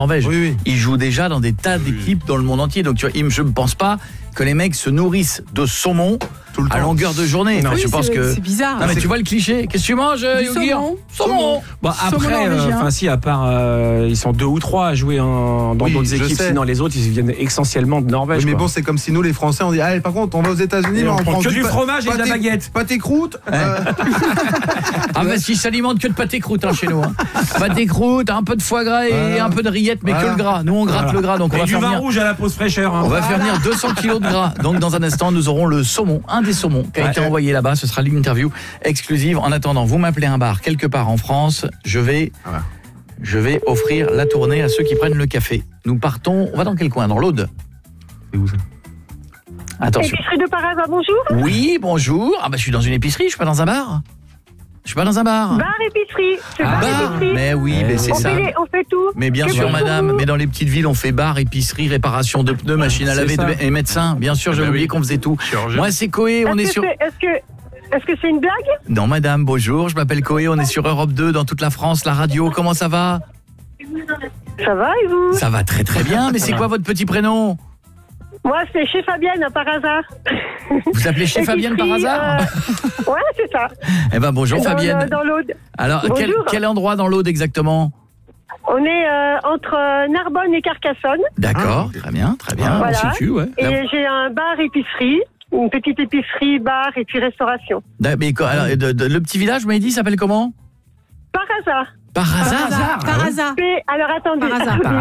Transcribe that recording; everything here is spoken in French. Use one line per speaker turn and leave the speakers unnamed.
Norvège.
Oui.
Ils jouent déjà dans des tas d'équipes dans le monde entier. Donc tu vois, je ne pense pas que les mecs se nourrissent de saumon
Tout le temps.
à longueur de journée.
Non,
je pense que
c'est bizarre.
Non mais tu vois le cliché. Qu'est-ce que tu manges, Yogi? Saumon.
Bon, après, si à part, ils sont 2 ou 3 à jouer dans d'autres
je
équipes,
sais.
sinon les autres, ils viennent essentiellement de Norvège.
Oui, mais
quoi.
bon, c'est comme si nous, les Français, on dit allez, par contre, on va aux États-Unis, mais
on prend que du
pa-
fromage et de la
pâté-
baguette.
Pâté croûte.
Ah bah si, ils s'alimentent que de pâté croûte chez nous. Pâté croûte, un peu de foie gras et un peu de rillettes, mais que le gras. Nous on gratte le gras, donc on
Et
va
du
faire
vin
venir.
rouge à la pause fraîcheur.
On va faire venir 200 kilos de gras. Donc dans un instant, nous aurons le saumon, un des saumons qui a été envoyé là-bas. Ce sera l'interview exclusive. En attendant, vous m'appelez un bar quelque part en France. Je vais offrir la tournée à ceux qui prennent le café. Nous partons. On va dans quel coin? Dans l'Aude.
C'est où ça?
Attention.
Épicerie de Parasa, bonjour.
Oui, bonjour. Ah bah je suis dans une épicerie. Je suis pas dans un bar. Je suis pas dans un bar.
Bar épicerie. C'est bar épicerie.
Mais oui, mais c'est ça.
On fait tout.
Mais bien
Que
sûr,
faites-vous
madame, mais dans les petites villes, on fait bar, épicerie, réparation de pneus, machine à
c'est
laver
ça.
et médecin. Bien sûr, j'avais oublié qu'on faisait tout. Moi, c'est Coé, on est sur...
Est-ce que c'est une blague?
Non, madame, bonjour, je m'appelle Coé, on est sur Europe 2, dans toute la France, la radio. Comment ça va?
Ça va et vous?
Ça va très très bien, mais c'est quoi votre petit prénom?
Moi, c'est chez Fabienne, par hasard.
Vous appelez chez Fabienne par hasard?
Ouais, c'est ça.
Eh ben bonjour Fabienne.
Dans l'Aude.
Alors,
Bonjour.
quel endroit dans l'Aude exactement?
On est entre Narbonne et Carcassonne.
D'accord, très bien,
Voilà.
on situe, ouais.
Et j'ai un bar-épicerie, une petite épicerie, bar et puis restauration.
Mais alors, le petit village, vous m'avez dit, s'appelle comment?
Par hasard.
Par hasard.
Par hasard.
Alors attendez.
Par hasard.